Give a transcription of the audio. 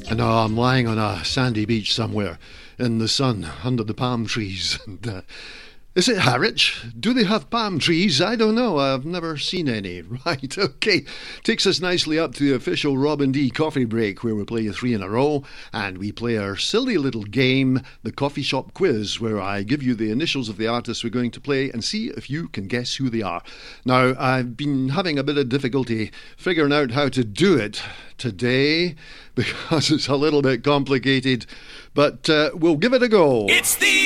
And now I'm lying on a sandy beach somewhere in the sun under the palm trees. And, is it Harwich? Do they have palm trees? I don't know. I've never seen any. Right, okay. Takes us nicely up to the official Robin D coffee break, where we play 3 in a row, and we play our silly little game, the Coffee Shop Quiz, where I give you the initials of the artists we're going to play and see if you can guess who they are. Now, I've been having a bit of difficulty figuring out how to do it today because it's a little bit complicated, but we'll give it a go. It's the